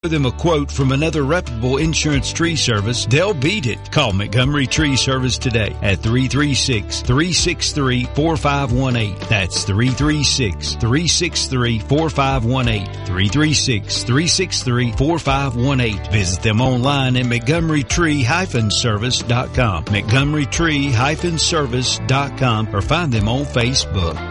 them a quote from another reputable insurance tree service, they'll beat it. Call Montgomery Tree Service today at 336-363-4518. That's 336-363-4518. 336-363-4518. Visit them online at MontgomeryTree-Service.com. MontgomeryTree-Service.com or find them on Facebook.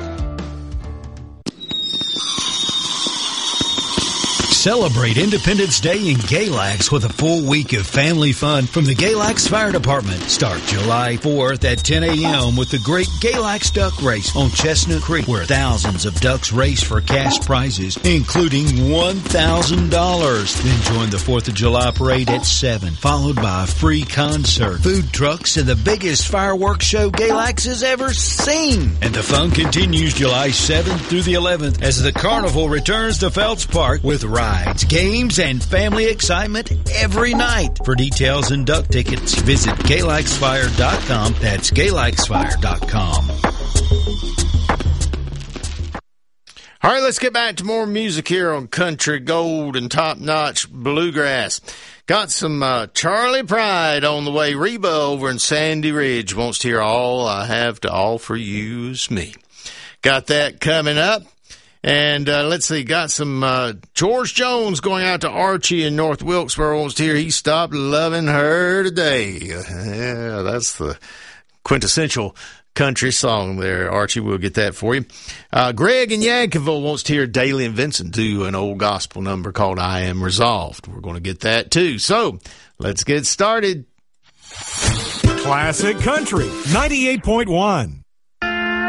Celebrate Independence Day in Galax with a full week of family fun from the Galax Fire Department. Start July 4th at 10 a.m. with the Great Galax Duck Race on Chestnut Creek, where thousands of ducks race for cash prizes, including $1,000. Then join the 4th of July parade at 7, followed by a free concert, food trucks, and the biggest fireworks show Galax has ever seen. And the fun continues July 7th through the 11th as the carnival returns to Phelps Park with rides, games, and family excitement every night. For details and duck tickets, visit GalaxFire.com. That's GalaxFire.com. All right, let's get back to more music here on Country Gold and Top Notch Bluegrass. Got some Charlie Pride on the way. Reba over in Sandy Ridge wants to hear All I Have to Offer You Is Me. Got that coming up. And let's see, got some George Jones going out to Archie in North Wilkesboro. Wants to hear He Stopped Loving Her Today. Yeah, that's the quintessential country song there, Archie. We'll get that for you. Greg in Yankoville wants to hear Daly and Vincent do an old gospel number called I Am Resolved. We're going to get that too. So let's get started. Classic Country 98.1.